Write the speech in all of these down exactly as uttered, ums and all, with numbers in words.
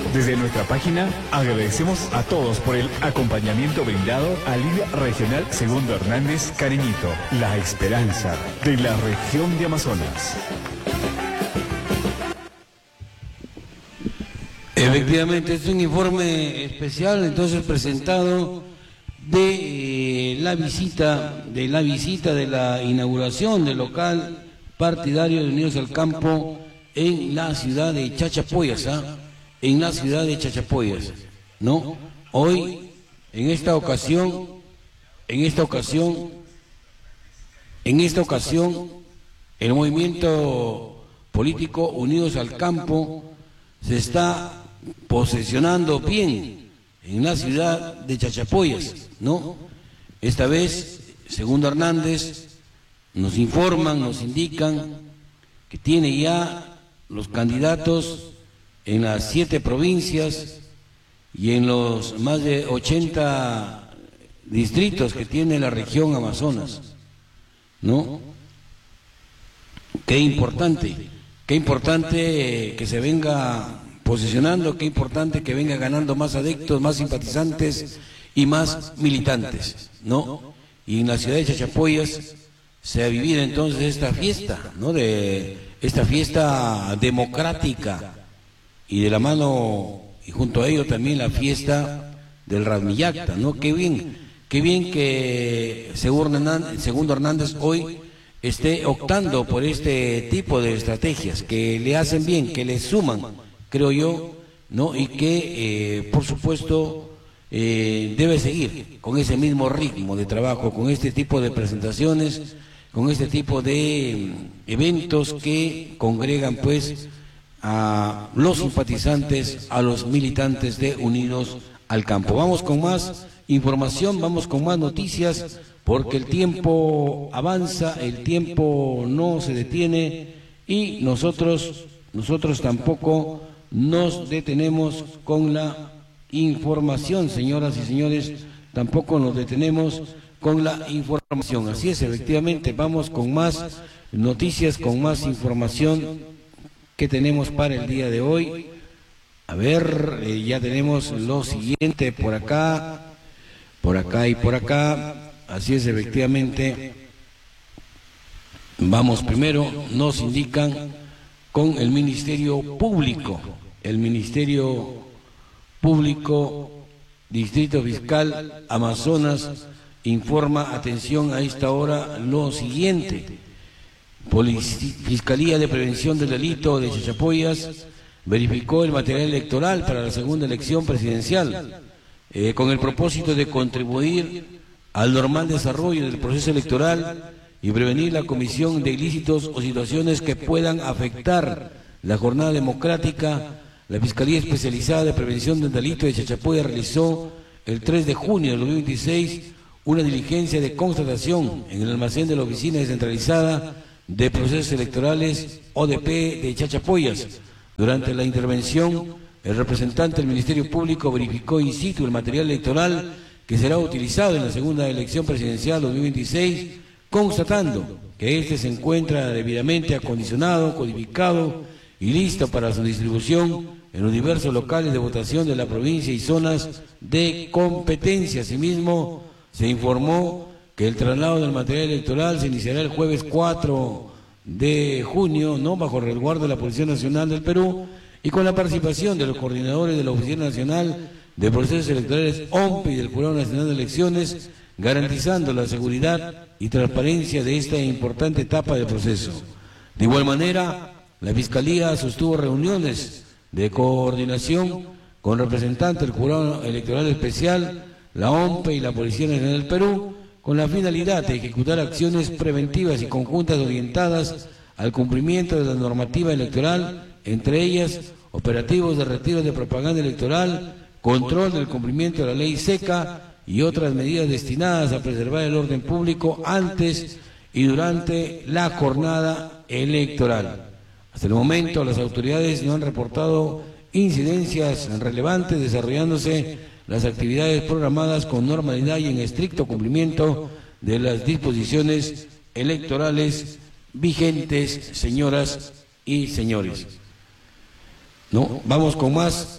Desde nuestra página agradecemos a todos por el acompañamiento brindado a Liga Regional Segundo Hernández Cariñito, la esperanza de la región de Amazonas. Efectivamente, es un informe especial entonces presentado de eh, la visita de la visita de la inauguración del local partidario de Unidos al Campo en la ciudad de Chachapoyas, ¿ah? en la ciudad de Chachapoyas, ¿no? Hoy, en esta ocasión, en esta ocasión, en esta ocasión, el movimiento político Unidos al Campo se está posesionando bien en la ciudad de Chachapoyas, ¿no? Esta vez, Segundo Hernández, nos informan, nos indican que tiene ya los candidatos en las siete provincias y en los más de ochenta distritos que tiene la región Amazonas, ¿no? Qué importante, qué importante que se venga posicionando, qué importante que venga ganando más adeptos, más simpatizantes y más militantes, ¿no? Y en la ciudad de Chachapoyas se ha vivido entonces esta fiesta, ¿no? De esta fiesta democrática y de la mano, y junto a ello también la fiesta del Razmiyacta, ¿no? Qué bien, qué bien que Segundo Hernández hoy esté optando por este tipo de estrategias que le hacen bien, que le suman, creo yo, ¿no? Y que, eh, por supuesto, eh, debe seguir con ese mismo ritmo de trabajo, con este tipo de presentaciones, con este tipo de eventos que congregan, pues, a los simpatizantes, a los militantes de Unidos al Campo. Vamos con más información, vamos con más noticias, porque el tiempo avanza, el tiempo no se detiene y nosotros, nosotros tampoco nos detenemos con la información, señoras y señores, tampoco nos detenemos con la información. Así es, efectivamente, vamos con más noticias, con más información que tenemos para el día de hoy. A ver, eh, ya tenemos lo siguiente por acá, por acá y por acá. Así es, efectivamente. Vamos primero, nos indican con el Ministerio Público, el Ministerio Público, Distrito Fiscal Amazonas, informa, atención a esta hora, lo siguiente. Polic- Fiscalía de Prevención del Delito de Chachapoyas verificó el material electoral para la segunda elección presidencial eh, con el propósito de contribuir al normal desarrollo del proceso electoral y prevenir la comisión de ilícitos o situaciones que puedan afectar la jornada democrática. La Fiscalía Especializada de Prevención del Delito de Chachapoyas realizó el tres de junio de dos mil veintiséis una diligencia de constatación en el almacén de la Oficina Descentralizada de Procesos Electorales O D P de Chachapoyas. Durante la intervención, el representante del Ministerio Público verificó in situ el material electoral que será utilizado en la segunda elección presidencial dos mil veintiséis, constatando que este se encuentra debidamente acondicionado, codificado y listo para su distribución en los diversos locales de votación de la provincia y zonas de competencia. Asimismo, se informó que el traslado del material electoral se iniciará el jueves cuatro de junio, ¿no?, bajo resguardo de la Policía Nacional del Perú y con la participación de los coordinadores de la Oficina Nacional de Procesos Electorales O M P y del Jurado Nacional de Elecciones, garantizando la seguridad y transparencia de esta importante etapa del proceso. De igual manera, la Fiscalía sostuvo reuniones de coordinación con representantes del Jurado Electoral Especial, la O M P y la Policía Nacional del Perú, con la finalidad de ejecutar acciones preventivas y conjuntas orientadas al cumplimiento de la normativa electoral, entre ellas operativos de retiro de propaganda electoral, control del cumplimiento de la ley seca y otras medidas destinadas a preservar el orden público antes y durante la jornada electoral. Hasta el momento, las autoridades no han reportado incidencias relevantes, desarrollándose las actividades programadas con normalidad y en estricto cumplimiento de las disposiciones electorales vigentes, señoras y señores. ¿No? Vamos con más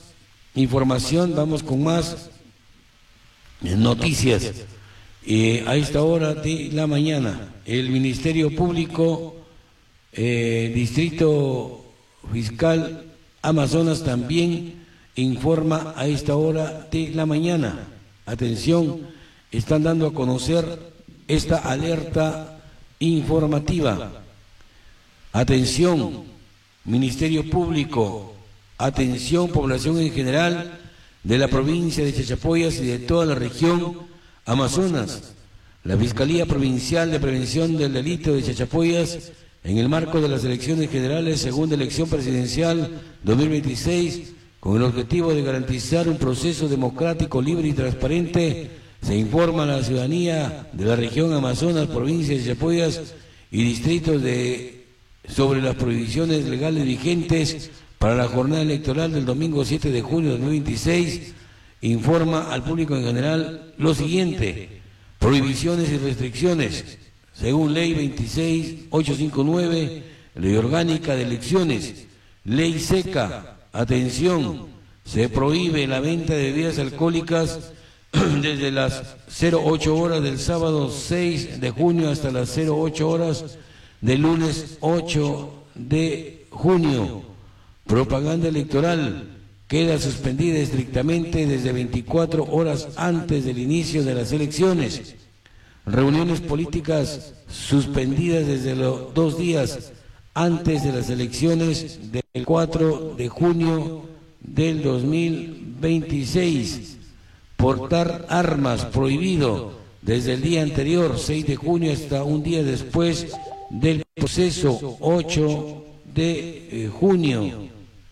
información, vamos con más noticias. Eh, a esta hora de la mañana, el Ministerio Público, eh, Distrito Fiscal Amazonas también informa a esta hora de la mañana. Atención, están dando a conocer esta alerta informativa. Atención, Ministerio Público, atención, población en general de la provincia de Chachapoyas y de toda la región Amazonas. La Fiscalía Provincial de Prevención del Delito de Chachapoyas, en el marco de las elecciones generales, segunda elección presidencial dos mil veintiséis, con el objetivo de garantizar un proceso democrático, libre y transparente, se informa a la ciudadanía de la región Amazonas, provincia de Chachapoyas y distritos de, sobre las prohibiciones legales vigentes para la jornada electoral del domingo siete de junio de dos mil veintiséis. Informa al público en general lo siguiente: prohibiciones y restricciones. Según Ley veintiséis mil ochocientos cincuenta y nueve, Ley Orgánica de Elecciones, Ley Seca, atención, se prohíbe la venta de bebidas alcohólicas desde las cero ocho horas del sábado seis de junio hasta las cero ocho horas del lunes ocho de junio. Propaganda electoral queda suspendida estrictamente desde veinticuatro horas antes del inicio de las elecciones. Reuniones políticas suspendidas desde los dos días antes de las elecciones del cuatro de junio del dos mil veintiséis. Portar armas prohibido desde el día anterior, seis de junio, hasta un día después del proceso, ocho de junio.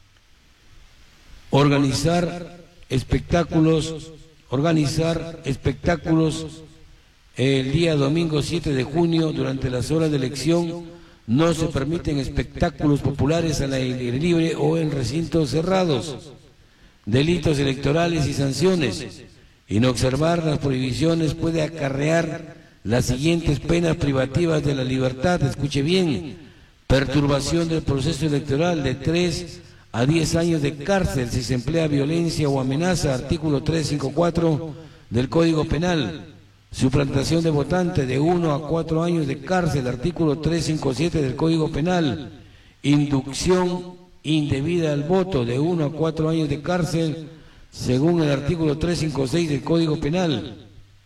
Organizar espectáculos, organizar espectáculos el día domingo siete de junio durante las horas de elección. No se permiten espectáculos populares al aire libre o en recintos cerrados. Delitos electorales y sanciones. Inobservar las prohibiciones puede acarrear las siguientes penas privativas de la libertad. Escuche bien: perturbación del proceso electoral de tres a diez años de cárcel si se emplea violencia o amenaza, artículo trescientos cincuenta y cuatro del Código Penal. Suplantación de votante, de uno a cuatro años de cárcel, artículo trescientos cincuenta y siete del Código Penal. Inducción indebida al voto, de uno a cuatro años de cárcel, según el artículo trescientos cincuenta y seis del Código Penal.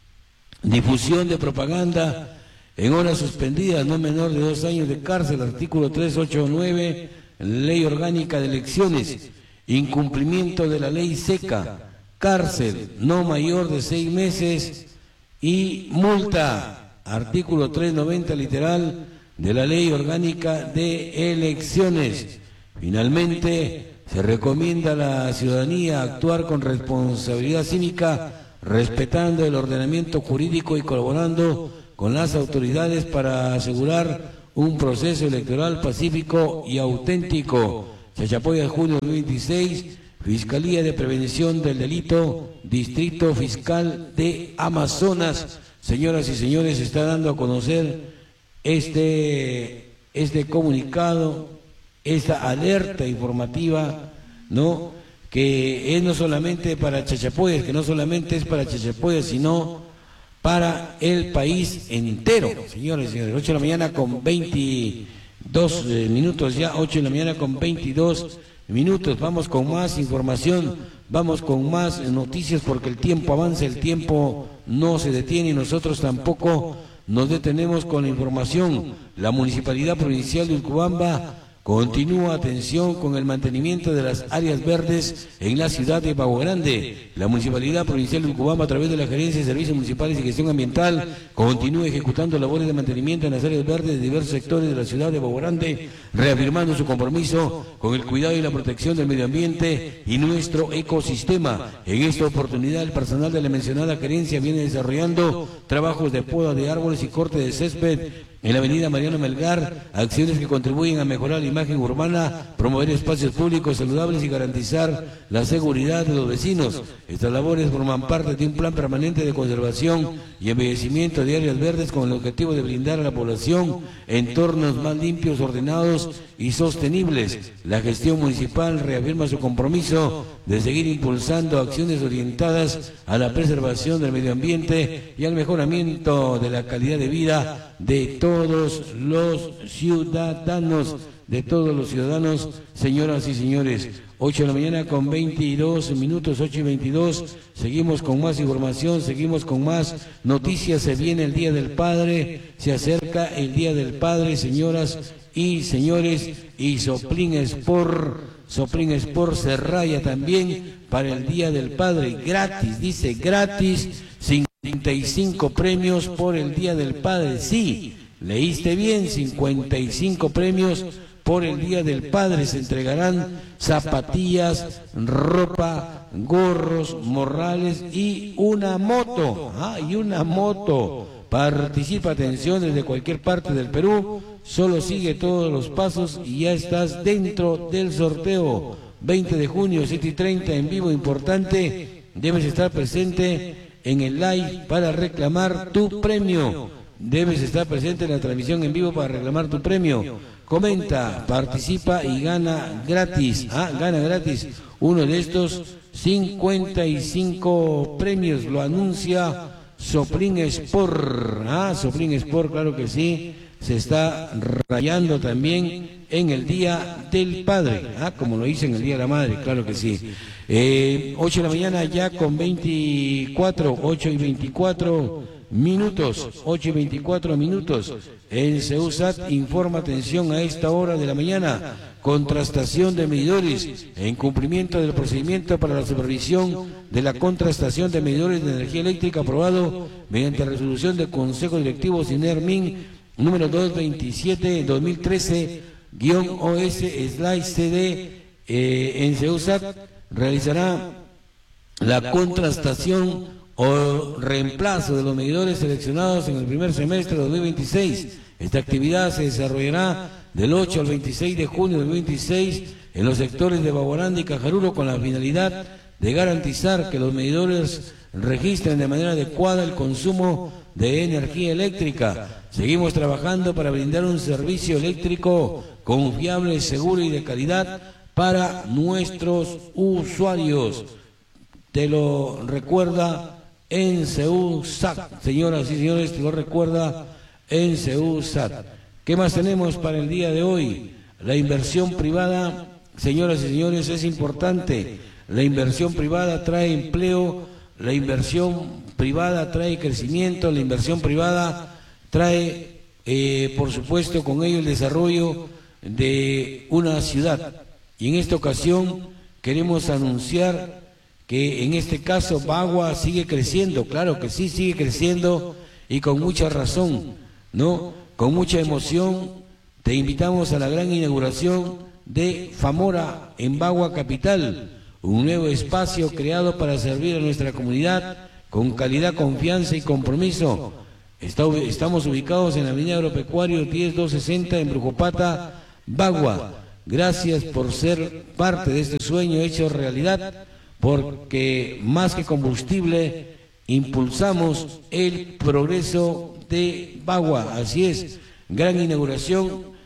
Difusión de propaganda en horas suspendidas, no menor de dos años de cárcel, artículo trescientos ochenta y nueve, Ley Orgánica de Elecciones. Incumplimiento de la ley seca, cárcel no mayor de seis meses y multa, artículo trescientos noventa literal de la Ley Orgánica de Elecciones. Finalmente, se recomienda a la ciudadanía actuar con responsabilidad cívica, respetando el ordenamiento jurídico y colaborando con las autoridades para asegurar un proceso electoral pacífico y auténtico. Chachapoyas, junio dos mil veintiséis, Fiscalía de Prevención del Delito, Distrito Fiscal de Amazonas. Señoras y señores, se está dando a conocer este, este comunicado, esta alerta informativa, ¿no?, que es no solamente para Chachapoyas, que no solamente es para Chachapoyas, sino para el país entero. Señores y señores, ocho de la mañana con veintidós minutos ya, ocho de la mañana con veintidós minutos. Vamos con más información, vamos con más noticias, porque el tiempo avanza, el tiempo no se detiene y nosotros tampoco nos detenemos con la información. La Municipalidad Provincial de Urubamba continúa atención con el mantenimiento de las áreas verdes en la ciudad de Bago Grande. La Municipalidad Provincial de Urubamba, a través de la Gerencia de Servicios Municipales y Gestión Ambiental, continúa ejecutando labores de mantenimiento en las áreas verdes de diversos sectores de la ciudad de Bago Grande, reafirmando su compromiso con el cuidado y la protección del medio ambiente y nuestro ecosistema. En esta oportunidad, el personal de la mencionada gerencia viene desarrollando trabajos de poda de árboles y corte de césped En la avenida Mariano Melgar, acciones que contribuyen a mejorar la imagen urbana, promover espacios públicos saludables y garantizar la seguridad de los vecinos. Estas labores forman parte de un plan permanente de conservación y embellecimiento de áreas verdes con el objetivo de brindar a la población entornos más limpios, ordenados y sostenibles. La gestión municipal reafirma su compromiso de seguir impulsando acciones orientadas a la preservación del medio ambiente y al mejoramiento de la calidad de vida de todos los ciudadanos, de todos los ciudadanos, señoras y señores. ocho de la mañana con veintidós minutos, ocho y veintidós, seguimos con más información, seguimos con más noticias. Se viene el Día del Padre, se acerca el Día del Padre, señoras y señores, y Soplin Sport, Soplin Sport se raya también para el Día del Padre, gratis, dice gratis, cincuenta y cinco premios por el Día del Padre. Sí, leíste bien, cincuenta y cinco premios por el Día del Padre. Se entregarán zapatillas, ropa, gorros, morrales y una moto. Ah, y una moto. Participa, atención, desde cualquier parte del Perú. Solo sigue todos los pasos y ya estás dentro del sorteo. veinte de junio, siete y treinta, en vivo, importante. Debes estar presente en el live para reclamar tu premio. Debes estar presente en la transmisión en vivo para reclamar tu premio. Comenta, participa y gana gratis. Ah, gana gratis uno de estos cincuenta y cinco premios. Lo anuncia Soplin Sport. Ah, Soplin Sport, claro que sí. Se está rayando también en el Día del Padre. Ah, como lo hice en el Día de la Madre, claro que sí. Eh, ocho de la mañana ya con veinticuatro, ocho y veinticuatro minutos, ocho y veinticuatro minutos. El CEUSAT informa, atención, a esta hora de la mañana, contrastación de medidores en cumplimiento del procedimiento para la supervisión de la contrastación de medidores de energía eléctrica aprobado mediante resolución del Consejo Directivo SINERMIN número doscientos veintisiete dos mil trece guión O S slash C D. eh, en CEUSAT realizará la contrastación o reemplazo de los medidores seleccionados en el primer semestre de dos mil veintiséis. Esta actividad se desarrollará del ocho al veintiséis de junio de dos mil veintiséis en los sectores de Baguaranda y Cajaruro, con la finalidad de garantizar que los medidores registren de manera adecuada el consumo de energía eléctrica. Seguimos trabajando para brindar un servicio eléctrico confiable, seguro y de calidad para nuestros usuarios. Te lo recuerda en CEUSAT, señoras y señores, te lo recuerda en CEUSAT. ¿Qué más tenemos para el día de hoy? La inversión privada, señoras y señores, es importante. La inversión privada trae empleo, la inversión privada trae crecimiento, la inversión privada trae, eh, por supuesto, con ello el desarrollo de una ciudad. Y en esta ocasión queremos anunciar que en este caso Bagua sigue creciendo, claro que sí, sigue creciendo y con mucha razón, ¿no? Con mucha emoción te invitamos a la gran inauguración de Famora en Bagua Capital, un nuevo espacio creado para servir a nuestra comunidad con calidad, confianza y compromiso. Está, estamos ubicados en la avenida Agropecuario diez mil doscientos sesenta en Brujopata, Bagua. Gracias por ser parte de este sueño hecho realidad, porque más que combustible impulsamos el progreso de Bagua. Así es, gran inauguración